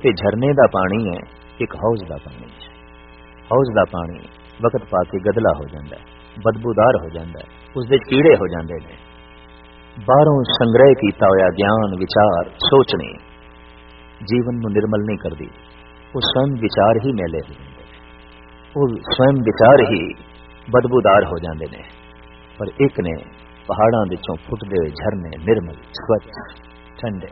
ते झरने का पानी है, एक हौज का पानी है। हौज का पानी वक्त पा के गदला हो जाता है, बदबूदार हो जाता है, उसदे कीड़े हो जाते हैं। बाहरों संग्रह किया होया ज्ञान विचार सोचने जीवन को निर्मल नहीं करती, वो स्वयं विचार ही मैले हो जाते हैं, वो स्वयं विचार ही बदबूदार हो जाते हैं। पर एक ने पहाड़ों विचों फुटदे हुए झरने निर्मल स्वच्छ ठंडे।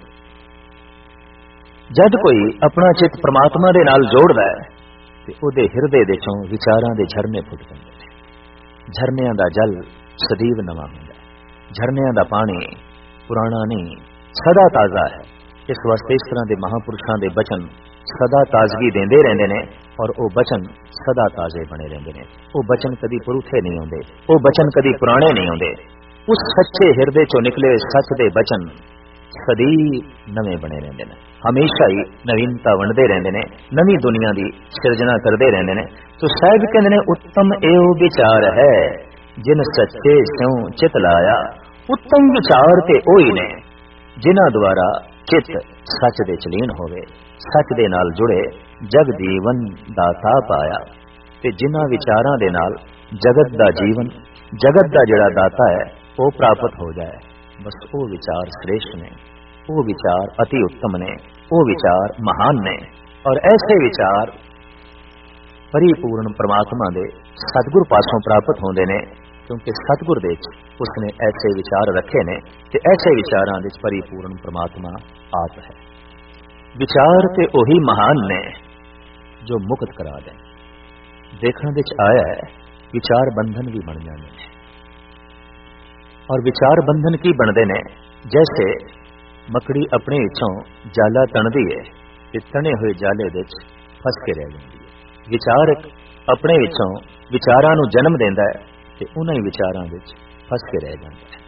जद कोई अपना चित परमात्मा दे नाल जोड़दा है ते उहदे हिरदे विचों विचारां दे झरने फुट पैंदे ने। झरनियां दा जल सदैव नवां हुंदा है, झरनियां दा पानी पुराना नहीं सदा ताज़ा है। इस वास्ते इस तरह के महापुरुषों के बचन सदा ताजगी देंदे रहिंदे ने और वो बचन सदा ताजे बने रहिंदे ने। वो बचन कदी पुरुखे नहीं होंदे, वो बचन कदी पुराने नहीं होंदे। उस सच्चे हिरदे चों निकले सच दे बचन सदैव नवे बने रहिंदे ने, हमेशा ही नवीनता वंडदे रहिंदे ने, नवी दुनिया की सिरजना करते रहिंदे ने। तो साहिब कहंदे ने उत्तम एहो विचार है जिन सच्चे स्यों चित लाया। उत्तम विचार ते ओही ने जिन्हां द्वारा चित सच दे चलीन होवे, सच दे नाल जुड़े, जग जीवन दाता पाया। ते जिन्हां विचारां दे नाल जगत दा जीवन, जगत दा जिहड़ा दाता है वो प्राप्त हो जाए। बस वो विचार श्रेष्ठ ने, वो विचार अति उत्तम ने, वो विचार महान ने। और ऐसे विचार परिपूर्ण परमात्मा दे सतगुर पासों प्राप्त होंदे ने, क्योंकि सतगुर दे उसने ऐसे विचार रखे ने कि ऐसे विचारां दे परिपूर्ण परमात्मा आप है। विचार ते ओही महान ने जो मुक्त करा दें। देखने विच आया है विचार बंधन भी बन जाते हैं। और विचार बंधन की बनते ने जैसे मकड़ी अपने इच्छों जाला तणदी है ते तने हुए जाले विच फस के रह जाती है। विचार अपने विचों विचारां नूं जन्म देंदा है ते उन्हां ही विचारां विच फस के रह जाता है।